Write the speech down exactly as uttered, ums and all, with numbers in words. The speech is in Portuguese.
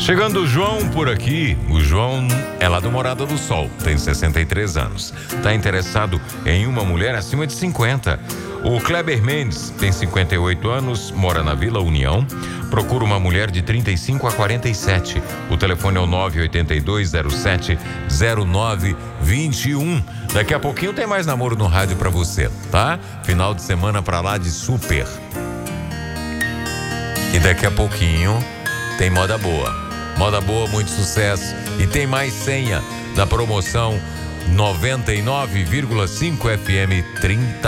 Chegando o João por aqui. O João é lá do Morada do Sol, tem sessenta e três anos. Está interessado em uma mulher acima de cinquenta. O Kleber Mendes tem cinquenta e oito anos, mora na Vila União. Procura uma mulher de trinta e cinco a quarenta e sete. O telefone é o nove oito dois zero sete zero nove dois um. Daqui a pouquinho tem mais namoro no rádio pra você, tá? Final de semana pra lá de super. E daqui a pouquinho tem moda boa. Moda boa, muito sucesso. E tem mais senha da promoção noventa e nove vírgula cinco F M trinta